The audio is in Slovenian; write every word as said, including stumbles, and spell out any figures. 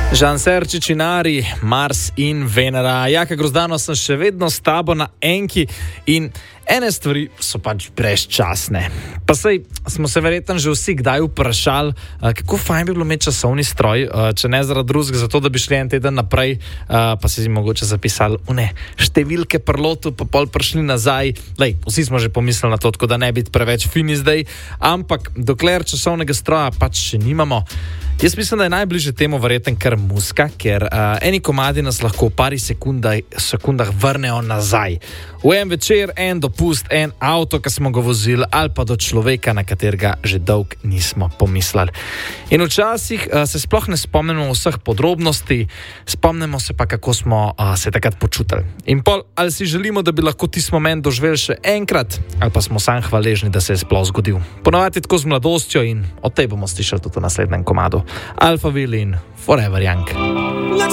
Žan Serčič in Ari, Mars in Venera. Jaka Grozdano, sem še vedno s tabo na enki in ene stvari so pač brezčasne. Pa sej smo se verjetno že vsi kdaj vprašali, kako fajn bi bilo imeti časovni stroj, če ne zaradi drugega, zato da bi šli en teden naprej, pa si mogoče zapisali une številke prlotu, pa pol prišli nazaj. Lej, vsi smo že pomislili na to, tako da ne biti preveč fini zdaj, ampak dokler časovnega stroja pač še nimamo, jaz mislim, da je najbližje temu verjetno kar muzika, ker uh, eni komadi nas lahko v pari sekundah, sekundah vrnejo nazaj. V en večer, en dopust, en avto, ki smo ga vozili, ali pa do človeka, na katerega že dolg nismo pomislili. In včasih uh, se sploh ne spomnimo vseh podrobnosti, spomnimo se pa, kako smo uh, se takrat počutili. In pol, ali si želimo, da bi lahko tisti moment doživeli še enkrat, ali pa smo sam hvaležni, da se je sploh zgodil. Ponavadi tako z mladostjo in o tej bomo slišali tudi v naslednjem komadu. Alphaville in Forever Young.